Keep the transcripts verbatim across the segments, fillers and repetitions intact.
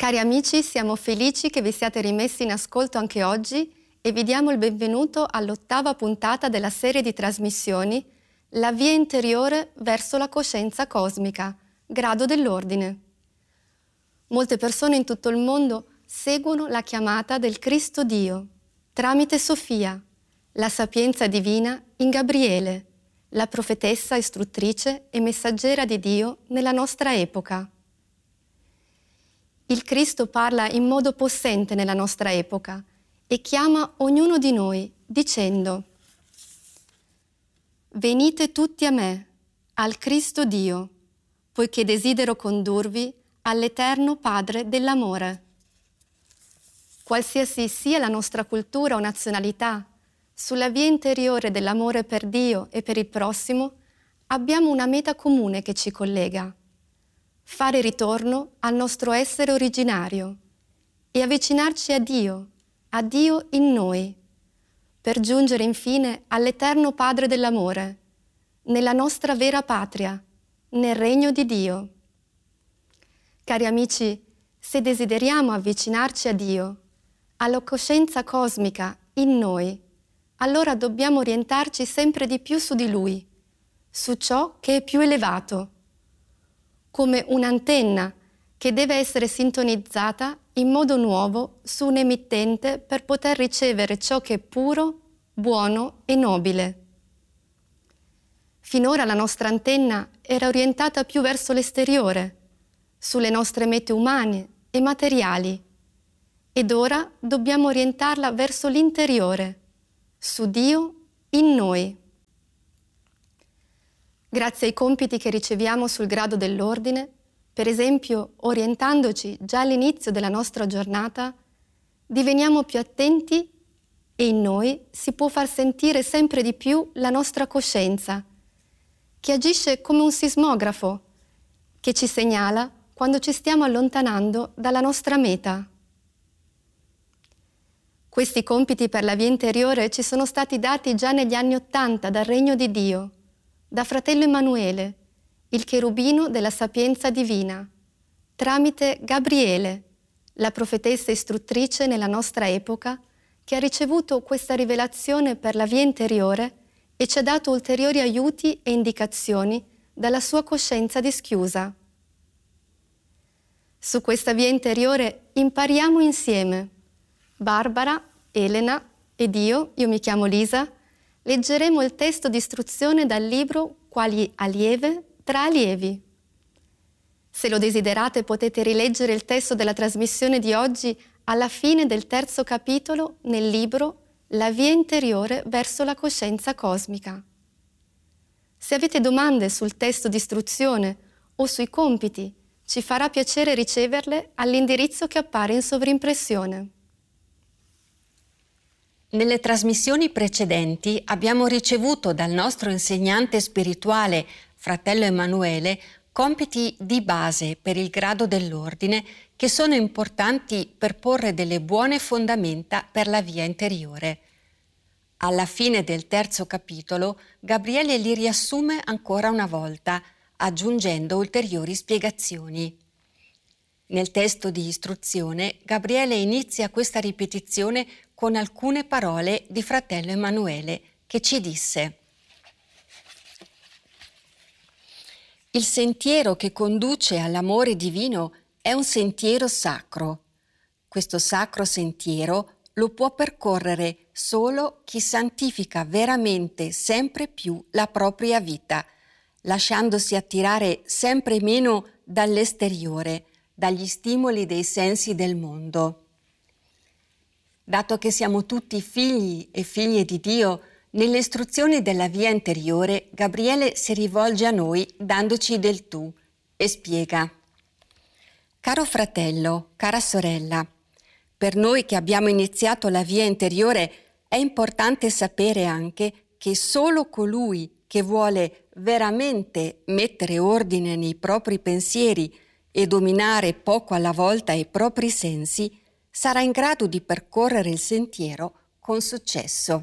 Cari amici, siamo felici che vi siate rimessi in ascolto anche oggi e vi diamo il benvenuto all'ottava puntata della serie di trasmissioni La via interiore verso la coscienza cosmica, grado dell'ordine. Molte persone in tutto il mondo seguono la chiamata del Cristo Dio tramite Sofia, la sapienza divina in Gabriele, la profetessa istruttrice e messaggera di Dio nella nostra epoca. Il Cristo parla in modo possente nella nostra epoca e chiama ognuno di noi dicendo: «Venite tutti a me, al Cristo Dio, poiché desidero condurvi all'eterno Padre dell'amore». Qualsiasi sia la nostra cultura o nazionalità, sulla via interiore dell'amore per Dio e per il prossimo abbiamo una meta comune che ci collega: fare ritorno al nostro essere originario e avvicinarci a Dio, a Dio in noi, per giungere infine all'eterno Padre dell'amore, nella nostra vera patria, nel regno di Dio. Cari amici, se desideriamo avvicinarci a Dio, alla coscienza cosmica in noi, allora dobbiamo orientarci sempre di più su di Lui, su ciò che è più elevato, come un'antenna che deve essere sintonizzata in modo nuovo su un emittente per poter ricevere ciò che è puro, buono e nobile. Finora la nostra antenna era orientata più verso l'esteriore, sulle nostre mete umane e materiali, ed ora dobbiamo orientarla verso l'interiore, su Dio in noi. Grazie ai compiti che riceviamo sul grado dell'ordine, per esempio orientandoci già all'inizio della nostra giornata, diveniamo più attenti e in noi si può far sentire sempre di più la nostra coscienza, che agisce come un sismografo, che ci segnala quando ci stiamo allontanando dalla nostra meta. Questi compiti per la via interiore ci sono stati dati già negli anni Ottanta dal Regno di Dio, da fratello Emanuele, il cherubino della sapienza divina, tramite Gabriele, la profetessa istruttrice nella nostra epoca, che ha ricevuto questa rivelazione per la via interiore e ci ha dato ulteriori aiuti e indicazioni dalla sua coscienza dischiusa. Su questa via interiore impariamo insieme. Barbara, Elena ed io, io mi chiamo Lisa, leggeremo il testo di istruzione dal libro Quali allieve tra allievi. Se lo desiderate potete rileggere il testo della trasmissione di oggi alla fine del terzo capitolo nel libro La via interiore verso la coscienza cosmica. Se avete domande sul testo di istruzione o sui compiti, ci farà piacere riceverle all'indirizzo che appare in sovrimpressione. Nelle trasmissioni precedenti abbiamo ricevuto dal nostro insegnante spirituale, fratello Emanuele, compiti di base per il grado dell'ordine che sono importanti per porre delle buone fondamenta per la via interiore. Alla fine del terzo capitolo, Gabriele li riassume ancora una volta, aggiungendo ulteriori spiegazioni. Nel testo di istruzione, Gabriele inizia questa ripetizione con alcune parole di fratello Emanuele, che ci disse: «Il sentiero che conduce all'amore divino è un sentiero sacro. Questo sacro sentiero lo può percorrere solo chi santifica veramente sempre più la propria vita, lasciandosi attirare sempre meno dall'esteriore, dagli stimoli dei sensi del mondo. Dato che siamo tutti figli e figlie di Dio, nelle istruzioni della via interiore Gabriele si rivolge a noi dandoci del tu e spiega: «Caro fratello, cara sorella, per noi che abbiamo iniziato la via interiore è importante sapere anche che solo colui che vuole veramente mettere ordine nei propri pensieri e dominare poco alla volta i propri sensi sarà in grado di percorrere il sentiero con successo».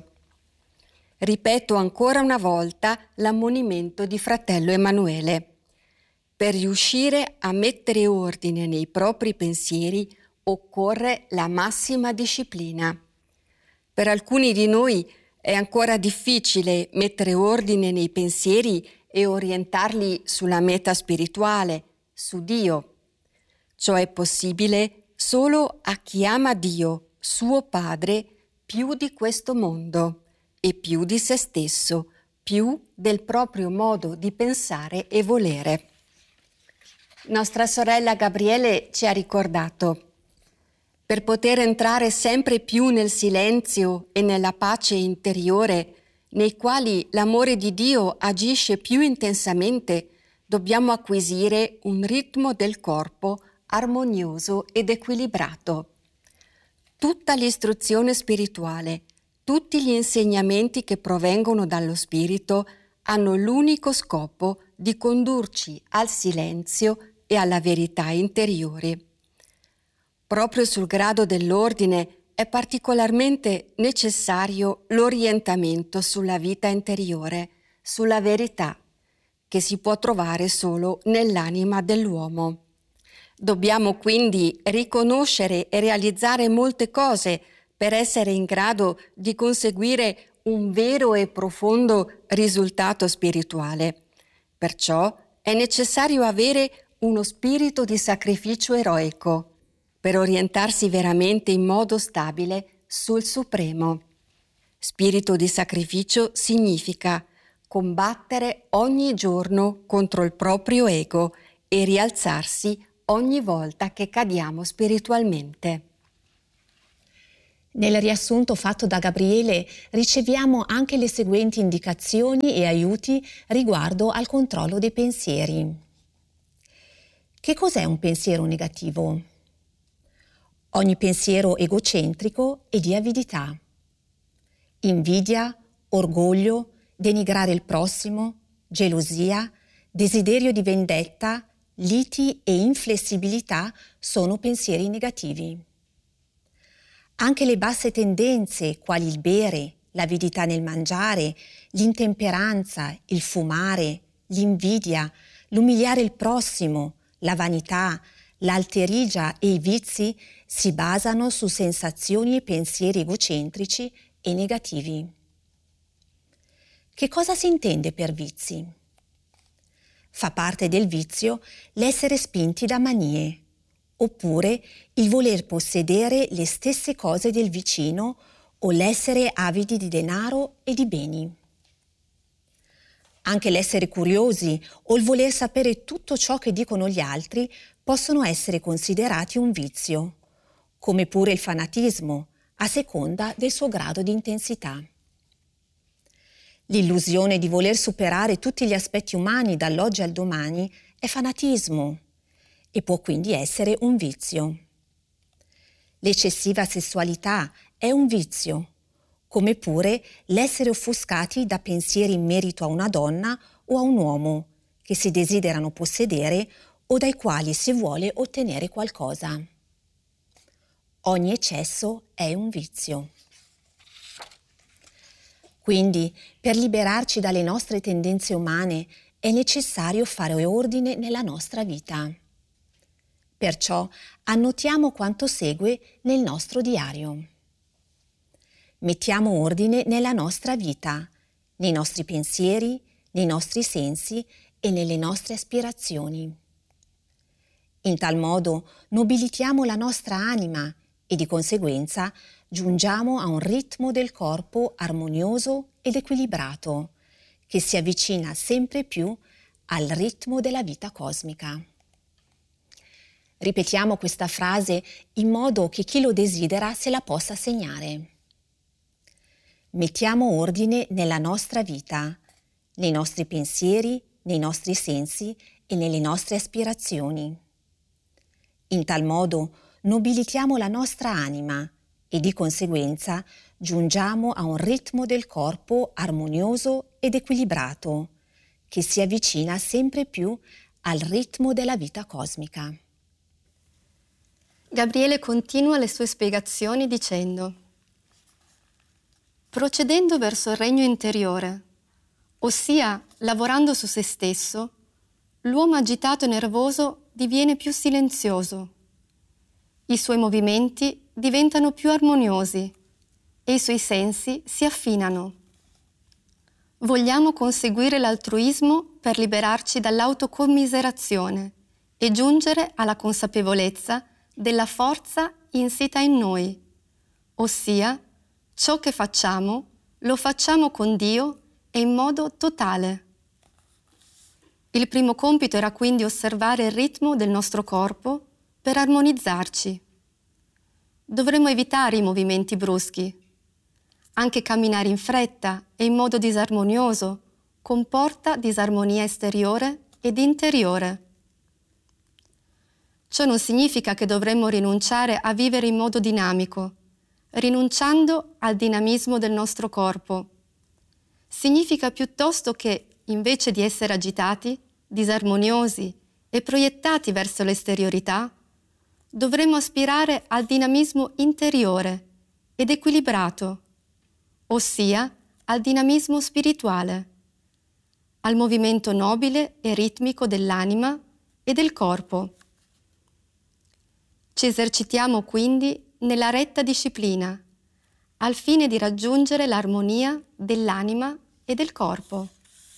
Ripeto ancora una volta l'ammonimento di fratello Emanuele. Per riuscire a mettere ordine nei propri pensieri occorre la massima disciplina. Per alcuni di noi è ancora difficile mettere ordine nei pensieri e orientarli sulla meta spirituale, su Dio. Ciò è possibile solo a chi ama Dio, suo Padre, più di questo mondo e più di se stesso, più del proprio modo di pensare e volere. Nostra sorella Gabriele ci ha ricordato: per poter entrare sempre più nel silenzio e nella pace interiore, nei quali l'amore di Dio agisce più intensamente, dobbiamo acquisire un ritmo del corpo armonioso ed equilibrato. Tutta l'istruzione spirituale, tutti gli insegnamenti che provengono dallo Spirito hanno l'unico scopo di condurci al silenzio e alla verità interiore. Proprio sul grado dell'ordine è particolarmente necessario l'orientamento sulla vita interiore, sulla verità, che si può trovare solo nell'anima dell'uomo. Dobbiamo quindi riconoscere e realizzare molte cose per essere in grado di conseguire un vero e profondo risultato spirituale. Perciò è necessario avere uno spirito di sacrificio eroico per orientarsi veramente in modo stabile sul Supremo. Spirito di sacrificio significa combattere ogni giorno contro il proprio ego e rialzarsi ogni volta che cadiamo spiritualmente. Nel riassunto fatto da Gabriele riceviamo anche le seguenti indicazioni e aiuti riguardo al controllo dei pensieri. Che cos'è un pensiero negativo? Ogni pensiero egocentrico e di avidità. Invidia, orgoglio, denigrare il prossimo, gelosia, desiderio di vendetta, liti e inflessibilità sono pensieri negativi. Anche le basse tendenze, quali il bere, l'avidità nel mangiare, l'intemperanza, il fumare, l'invidia, l'umiliare il prossimo, la vanità, l'alterigia e i vizi si basano su sensazioni e pensieri egocentrici e negativi. Che cosa si intende per vizi? Fa parte del vizio l'essere spinti da manie, oppure il voler possedere le stesse cose del vicino o l'essere avidi di denaro e di beni. Anche l'essere curiosi o il voler sapere tutto ciò che dicono gli altri possono essere considerati un vizio, come pure il fanatismo, a seconda del suo grado di intensità. L'illusione di voler superare tutti gli aspetti umani dall'oggi al domani è fanatismo e può quindi essere un vizio. L'eccessiva sessualità è un vizio, come pure l'essere offuscati da pensieri in merito a una donna o a un uomo che si desiderano possedere o dai quali si vuole ottenere qualcosa. Ogni eccesso è un vizio. Quindi, per liberarci dalle nostre tendenze umane, è necessario fare ordine nella nostra vita. Perciò annotiamo quanto segue nel nostro diario. Mettiamo ordine nella nostra vita, nei nostri pensieri, nei nostri sensi e nelle nostre aspirazioni. In tal modo nobilitiamo la nostra anima e di conseguenza giungiamo a un ritmo del corpo armonioso ed equilibrato, che si avvicina sempre più al ritmo della vita cosmica. Ripetiamo questa frase in modo che chi lo desidera se la possa segnare. Mettiamo ordine nella nostra vita, nei nostri pensieri, nei nostri sensi e nelle nostre aspirazioni. In tal modo nobilitiamo la nostra anima e di conseguenza giungiamo a un ritmo del corpo armonioso ed equilibrato, che si avvicina sempre più al ritmo della vita cosmica. Gabriele continua le sue spiegazioni dicendo: procedendo verso il regno interiore, ossia lavorando su se stesso, l'uomo agitato e nervoso diviene più silenzioso. I suoi movimenti diventano più armoniosi e i suoi sensi si affinano. Vogliamo conseguire l'altruismo per liberarci dall'autocommiserazione e giungere alla consapevolezza della forza insita in noi, ossia ciò che facciamo lo facciamo con Dio e in modo totale. Il primo compito era quindi osservare il ritmo del nostro corpo per armonizzarci. Dovremmo evitare i movimenti bruschi. Anche camminare in fretta e in modo disarmonioso comporta disarmonia esteriore ed interiore. Ciò non significa che dovremmo rinunciare a vivere in modo dinamico, rinunciando al dinamismo del nostro corpo. Significa piuttosto che, invece di essere agitati, disarmoniosi e proiettati verso l'esteriorità, dovremmo aspirare al dinamismo interiore ed equilibrato, ossia al dinamismo spirituale, al movimento nobile e ritmico dell'anima e del corpo. Ci esercitiamo quindi nella retta disciplina, al fine di raggiungere l'armonia dell'anima e del corpo.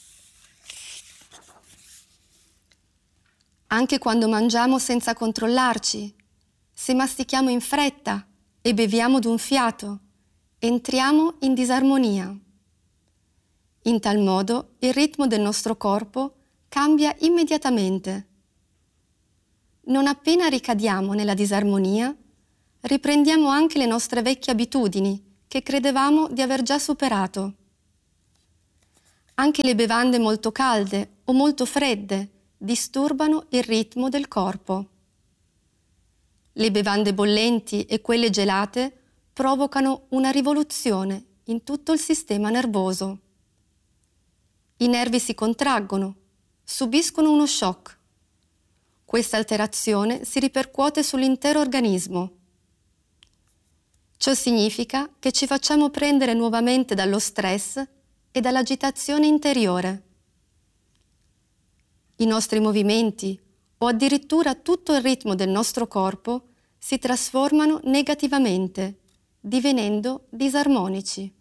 Anche quando mangiamo senza controllarci, se mastichiamo in fretta e beviamo d'un fiato, entriamo in disarmonia. In tal modo il ritmo del nostro corpo cambia immediatamente. Non appena ricadiamo nella disarmonia, riprendiamo anche le nostre vecchie abitudini che credevamo di aver già superato. Anche le bevande molto calde o molto fredde disturbano il ritmo del corpo. Le bevande bollenti e quelle gelate provocano una rivoluzione in tutto il sistema nervoso. I nervi si contraggono, subiscono uno shock. Questa alterazione si ripercuote sull'intero organismo. Ciò significa che ci facciamo prendere nuovamente dallo stress e dall'agitazione interiore. I nostri movimenti o addirittura tutto il ritmo del nostro corpo si trasformano negativamente, divenendo disarmonici.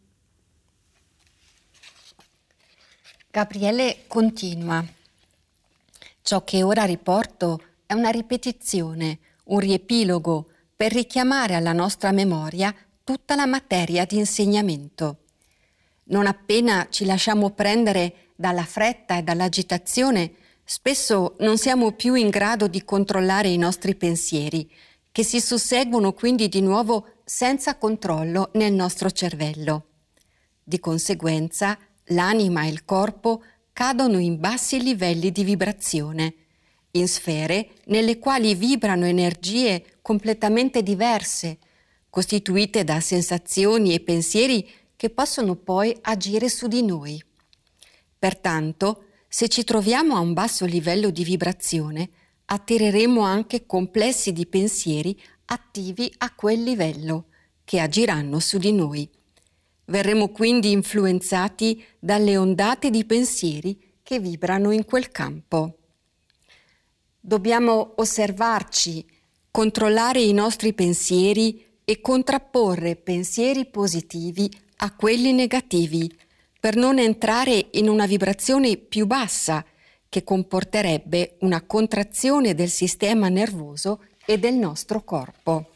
Gabriele continua. Ciò che ora riporto è una ripetizione, un riepilogo per richiamare alla nostra memoria tutta la materia di insegnamento. Non appena ci lasciamo prendere dalla fretta e dall'agitazione, spesso non siamo più in grado di controllare i nostri pensieri, che si susseguono quindi di nuovo senza controllo nel nostro cervello. Di conseguenza, l'anima e il corpo cadono in bassi livelli di vibrazione, in sfere nelle quali vibrano energie completamente diverse, costituite da sensazioni e pensieri che possono poi agire su di noi. Pertanto, se ci troviamo a un basso livello di vibrazione, attireremo anche complessi di pensieri attivi a quel livello, che agiranno su di noi. Verremo quindi influenzati dalle ondate di pensieri che vibrano in quel campo. Dobbiamo osservarci, controllare i nostri pensieri e contrapporre pensieri positivi a quelli negativi, per non entrare in una vibrazione più bassa che comporterebbe una contrazione del sistema nervoso e del nostro corpo.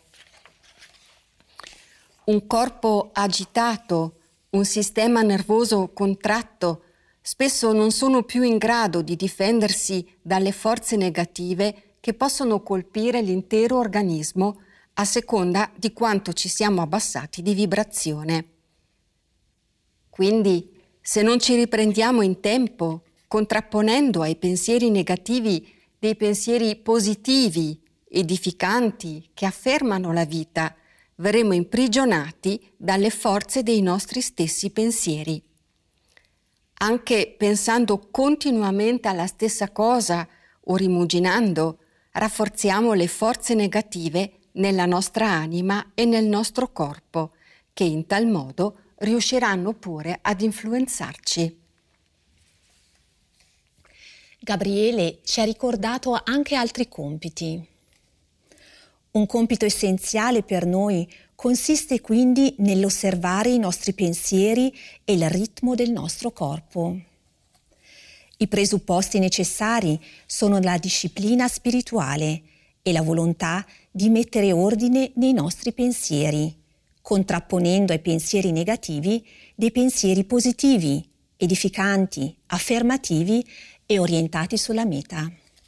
Un corpo agitato, un sistema nervoso contratto, spesso non sono più in grado di difendersi dalle forze negative che possono colpire l'intero organismo a seconda di quanto ci siamo abbassati di vibrazione. Quindi, se non ci riprendiamo in tempo, contrapponendo ai pensieri negativi dei pensieri positivi, edificanti, che affermano la vita, verremo imprigionati dalle forze dei nostri stessi pensieri. Anche pensando continuamente alla stessa cosa o rimuginando, rafforziamo le forze negative nella nostra anima e nel nostro corpo, che in tal modo riusciranno pure ad influenzarci. Gabriele ci ha ricordato anche altri compiti. Un compito essenziale per noi consiste quindi nell'osservare i nostri pensieri e il ritmo del nostro corpo. I presupposti necessari sono la disciplina spirituale e la volontà di mettere ordine nei nostri pensieri, contrapponendo ai pensieri negativi dei pensieri positivi, edificanti, affermativi e orientati sulla meta.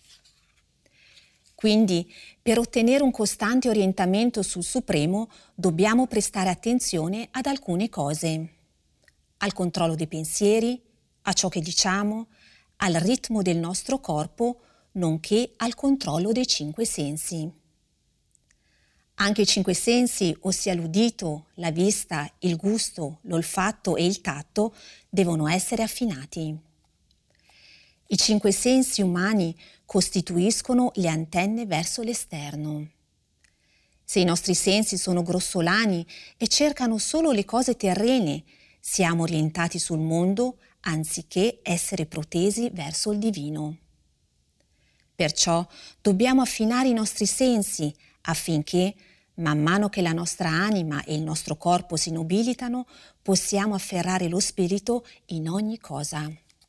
Quindi, per ottenere un costante orientamento sul Supremo, dobbiamo prestare attenzione ad alcune cose: al controllo dei pensieri, a ciò che diciamo, al ritmo del nostro corpo, nonché al controllo dei cinque sensi. Anche i cinque sensi, ossia l'udito, la vista, il gusto, l'olfatto e il tatto, devono essere affinati. I cinque sensi umani costituiscono le antenne verso l'esterno. Se i nostri sensi sono grossolani e cercano solo le cose terrene, siamo orientati sul mondo anziché essere protesi verso il divino. Perciò dobbiamo affinare i nostri sensi affinché, man mano che la nostra anima e il nostro corpo si nobilitano, possiamo afferrare lo spirito in ogni cosa.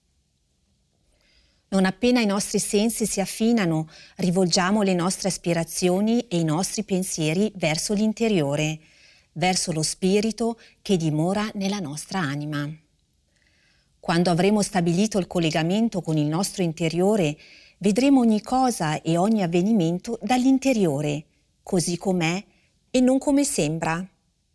Non appena i nostri sensi si affinano, rivolgiamo le nostre aspirazioni e i nostri pensieri verso l'interiore, verso lo spirito che dimora nella nostra anima. Quando avremo stabilito il collegamento con il nostro interiore, vedremo ogni cosa e ogni avvenimento dall'interiore, così com'è e non come sembra.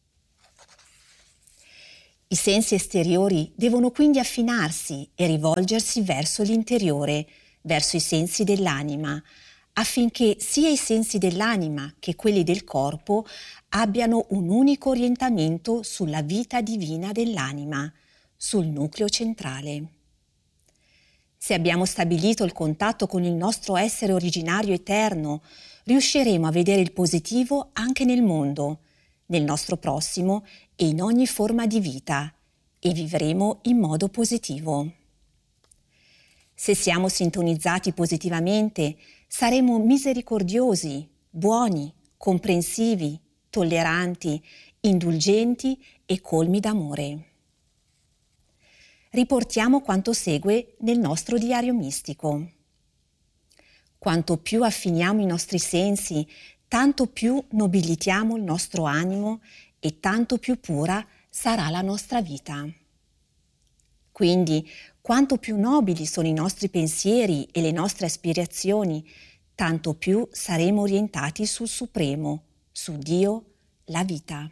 I sensi esteriori devono quindi affinarsi e rivolgersi verso l'interiore, verso i sensi dell'anima, affinché sia i sensi dell'anima che quelli del corpo abbiano un unico orientamento sulla vita divina dell'anima, sul nucleo centrale. Se abbiamo stabilito il contatto con il nostro essere originario eterno, riusciremo a vedere il positivo anche nel mondo, nel nostro prossimo e in ogni forma di vita, e vivremo in modo positivo. Se siamo sintonizzati positivamente, saremo misericordiosi, buoni, comprensivi, tolleranti, indulgenti e colmi d'amore. Riportiamo quanto segue nel nostro diario mistico. Quanto più affiniamo i nostri sensi, tanto più nobilitiamo il nostro animo e tanto più pura sarà la nostra vita. Quindi, quanto più nobili sono i nostri pensieri e le nostre aspirazioni, tanto più saremo orientati sul Supremo, su Dio, la vita.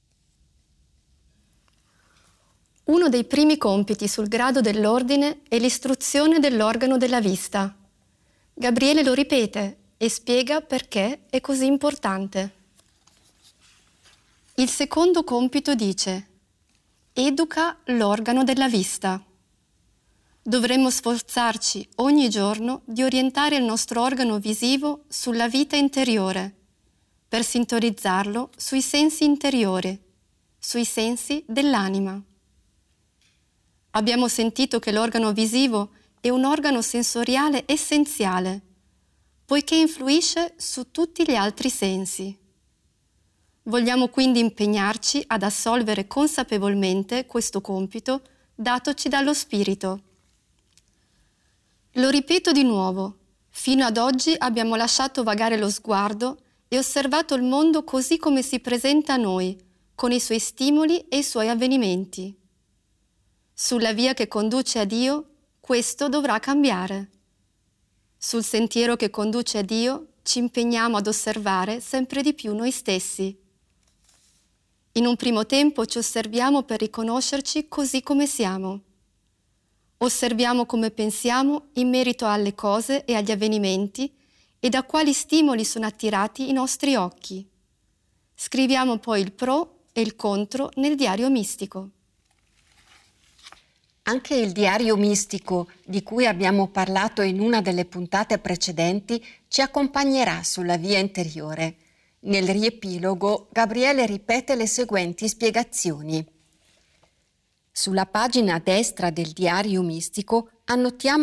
Uno dei primi compiti sul grado dell'ordine è l'istruzione dell'organo della vista. Gabriele lo ripete e spiega perché è così importante. Il secondo compito dice: educa l'organo della vista. Dovremmo sforzarci ogni giorno di orientare il nostro organo visivo sulla vita interiore, per sintonizzarlo sui sensi interiori, sui sensi dell'anima. Abbiamo sentito che l'organo visivo è un organo sensoriale essenziale, poiché influisce su tutti gli altri sensi. Vogliamo quindi impegnarci ad assolvere consapevolmente questo compito datoci dallo Spirito. Lo ripeto di nuovo, fino ad oggi abbiamo lasciato vagare lo sguardo e osservato il mondo così come si presenta a noi, con i suoi stimoli e i suoi avvenimenti. Sulla via che conduce a Dio, questo dovrà cambiare. Sul sentiero che conduce a Dio, ci impegniamo ad osservare sempre di più noi stessi. In un primo tempo ci osserviamo per riconoscerci così come siamo. Osserviamo come pensiamo in merito alle cose e agli avvenimenti e da quali stimoli sono attirati i nostri occhi. Scriviamo poi il pro e il contro nel diario mistico. Anche il diario mistico, di cui abbiamo parlato in una delle puntate precedenti, ci accompagnerà sulla via interiore. Nel riepilogo, Gabriele ripete le seguenti spiegazioni. Sulla pagina destra del diario mistico annotiamo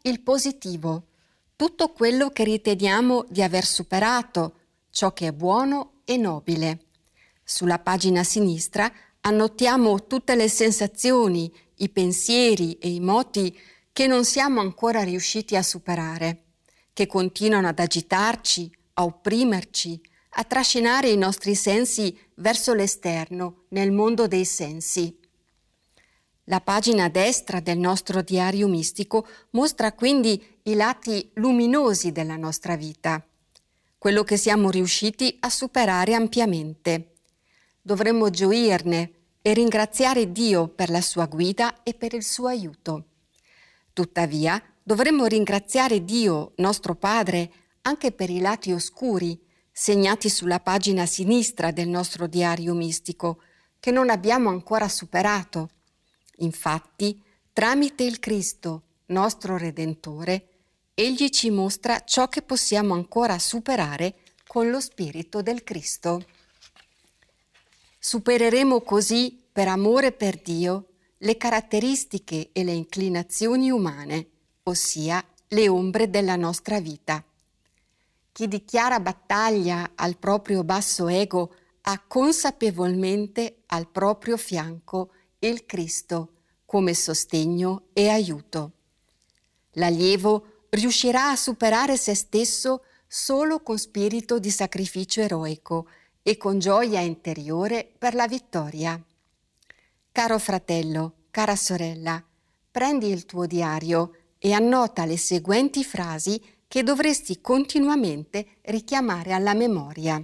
il positivo, tutto quello che riteniamo di aver superato, ciò che è buono e nobile. Sulla pagina sinistra annotiamo tutte le sensazioni, i pensieri e i moti che non siamo ancora riusciti a superare, che continuano ad agitarci, a opprimerci, a trascinare i nostri sensi verso l'esterno, nel mondo dei sensi. La pagina destra del nostro diario mistico mostra quindi i lati luminosi della nostra vita, quello che siamo riusciti a superare ampiamente. Dovremmo gioirne e ringraziare Dio per la sua guida e per il suo aiuto. Tuttavia, dovremmo ringraziare Dio, nostro Padre, anche per i lati oscuri, segnati sulla pagina sinistra del nostro diario mistico, che non abbiamo ancora superato. Infatti, tramite il Cristo, nostro Redentore, Egli ci mostra ciò che possiamo ancora superare con lo Spirito del Cristo. Supereremo così, per amore per Dio, le caratteristiche e le inclinazioni umane, ossia le ombre della nostra vita. Chi dichiara battaglia al proprio basso ego ha consapevolmente al proprio fianco il Cristo come sostegno e aiuto. L'allievo riuscirà a superare se stesso solo con spirito di sacrificio eroico e con gioia interiore per la vittoria. Caro fratello, cara sorella, prendi il tuo diario e annota le seguenti frasi che dovresti continuamente richiamare alla memoria.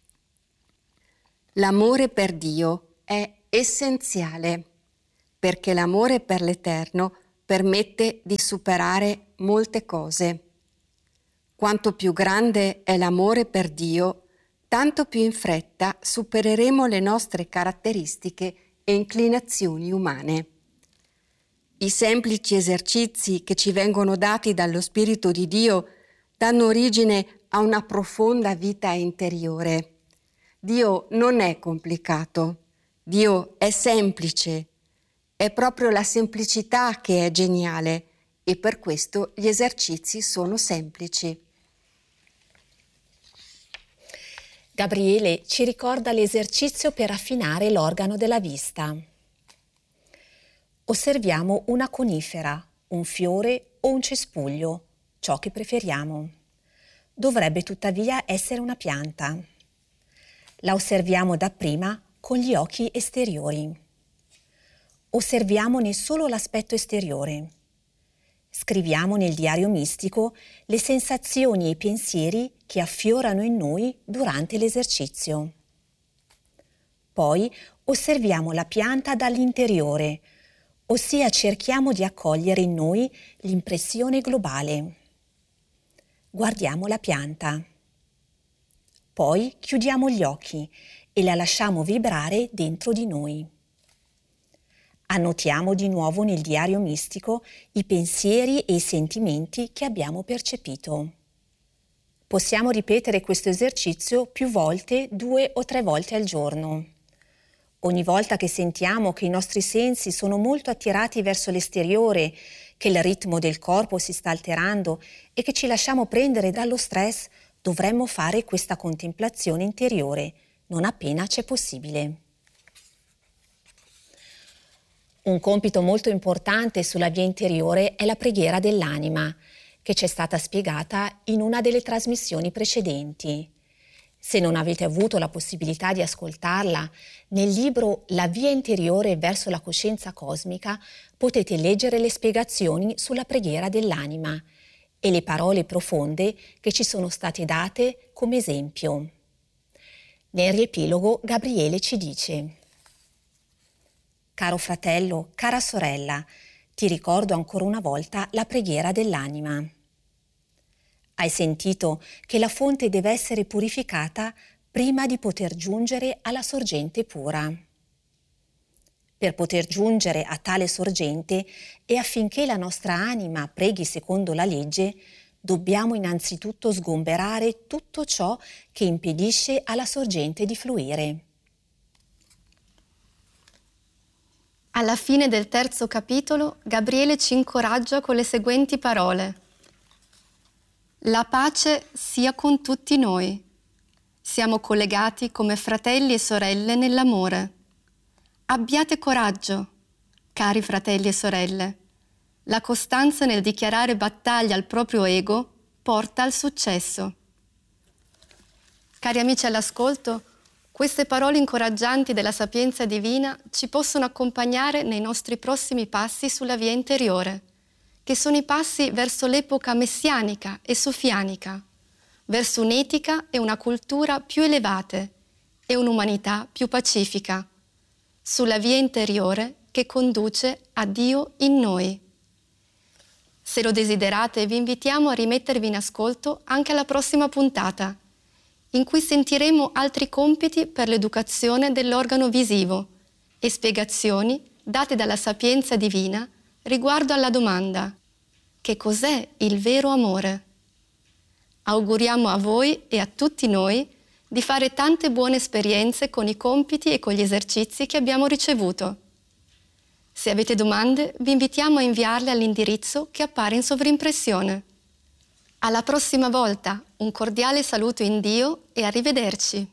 L'amore per Dio è essenziale, perché l'amore per l'Eterno permette di superare molte cose. Quanto più grande è l'amore per Dio, tanto più in fretta supereremo le nostre caratteristiche e inclinazioni umane. I semplici esercizi che ci vengono dati dallo Spirito di Dio danno origine a una profonda vita interiore. Dio non è complicato, Dio è semplice. È proprio la semplicità che è geniale e per questo gli esercizi sono semplici. Gabriele ci ricorda l'esercizio per affinare l'organo della vista. Osserviamo una conifera, un fiore o un cespuglio, ciò che preferiamo. Dovrebbe tuttavia essere una pianta. La osserviamo dapprima con gli occhi esteriori. Osserviamone solo l'aspetto esteriore. Scriviamo nel diario mistico le sensazioni e i pensieri che affiorano in noi durante l'esercizio. Poi osserviamo la pianta dall'interiore, ossia cerchiamo di accogliere in noi l'impressione globale. Guardiamo la pianta. Poi chiudiamo gli occhi e la lasciamo vibrare dentro di noi. Annotiamo di nuovo nel diario mistico i pensieri e i sentimenti che abbiamo percepito. Possiamo ripetere questo esercizio più volte, due o tre volte al giorno. Ogni volta che sentiamo che i nostri sensi sono molto attirati verso l'esteriore, che il ritmo del corpo si sta alterando e che ci lasciamo prendere dallo stress, dovremmo fare questa contemplazione interiore, non appena c'è possibile. Un compito molto importante sulla via interiore è la preghiera dell'anima, che ci è stata spiegata in una delle trasmissioni precedenti. Se non avete avuto la possibilità di ascoltarla, nel libro La via interiore verso la coscienza cosmica potete leggere le spiegazioni sulla preghiera dell'anima e le parole profonde che ci sono state date come esempio. Nel riepilogo Gabriele ci dice: Caro fratello, cara sorella, ti ricordo ancora una volta la preghiera dell'anima. Hai sentito che la fonte deve essere purificata prima di poter giungere alla sorgente pura. Per poter giungere a tale sorgente e affinché la nostra anima preghi secondo la legge, dobbiamo innanzitutto sgomberare tutto ciò che impedisce alla sorgente di fluire. Alla fine del terzo capitolo, Gabriele ci incoraggia con le seguenti parole. La pace sia con tutti noi. Siamo collegati come fratelli e sorelle nell'amore. Abbiate coraggio, cari fratelli e sorelle. La costanza nel dichiarare battaglia al proprio ego porta al successo. Cari amici all'ascolto, queste parole incoraggianti della sapienza divina ci possono accompagnare nei nostri prossimi passi sulla via interiore, che sono i passi verso l'epoca messianica e sofianica, verso un'etica e una cultura più elevate e un'umanità più pacifica, sulla via interiore che conduce a Dio in noi. Se lo desiderate, vi invitiamo a rimettervi in ascolto anche alla prossima puntata, in cui sentiremo altri compiti per l'educazione dell'organo visivo e spiegazioni date dalla sapienza divina riguardo alla domanda: che cos'è il vero amore? Auguriamo a voi e a tutti noi di fare tante buone esperienze con i compiti e con gli esercizi che abbiamo ricevuto. Se avete domande, vi invitiamo a inviarle all'indirizzo che appare in sovrimpressione. Alla prossima volta, un cordiale saluto in Dio e arrivederci.